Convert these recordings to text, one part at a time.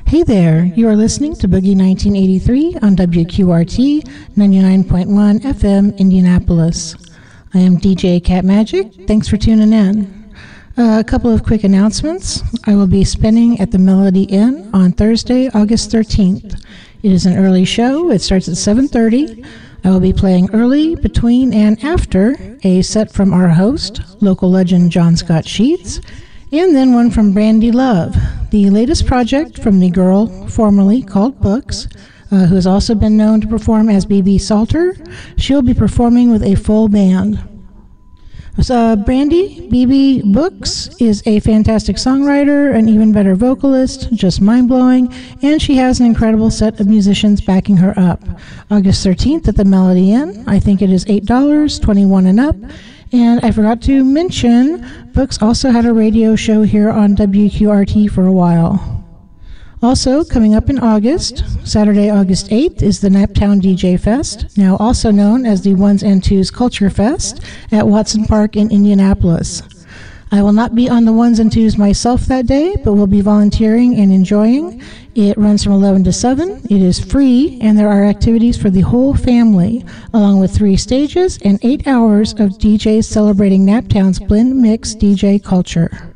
Hey there, you are listening to Boogie 1983 on WQRT 99.1 FM Indianapolis. I am DJ Cat Magic. Thanks for tuning in. A couple of quick announcements. I will be spinning at the Melody Inn on Thursday, August 13th. It is an early show. It starts at 7:30. I will be playing early, between, and after a set from our host, local legend John Scott Sheets, and then one from Brandy Love, the latest project from the girl formerly called Books, who has also been known to perform as BB Salter. She'll be performing with a full band. Brandy, BB Books, is a fantastic songwriter, an even better vocalist, just mind-blowing, and she has an incredible set of musicians backing her up. August 13th at the Melody Inn. I think it is $8, 21 and up. And I forgot to mention, Books also had a radio show here on WQRT for a while. Also, coming up in August, Saturday, August 8th, is the Naptown DJ Fest, now also known as the Ones and Twos Culture Fest, at Watson Park in Indianapolis. I will not be on the Ones and Twos myself that day, but will be volunteering and enjoying. It runs from 11 to 7. It is free, and there are activities for the whole family, along with 3 stages and 8 hours of DJs celebrating Naptown's blend mix DJ culture.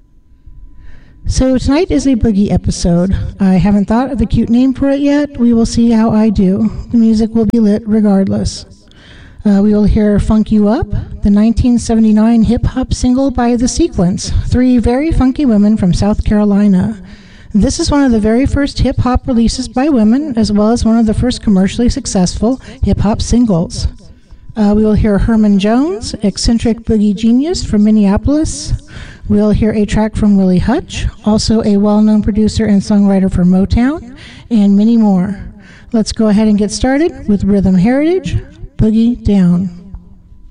So tonight is a boogie episode. I haven't thought of a cute name for it yet. We will see how I do. The music will be lit regardless. We will hear Funk You Up, the 1979 hip-hop single by The Sequence, 3 very funky women from South Carolina. This is one of the very first hip-hop releases by women, as well as one of the first commercially successful hip-hop singles. We will hear Herman Jones, eccentric boogie genius from Minneapolis. We'll hear a track from Willie Hutch, also a well-known producer and songwriter for Motown, and many more. Let's go ahead and get started with Rhythm Heritage, Boogie Down.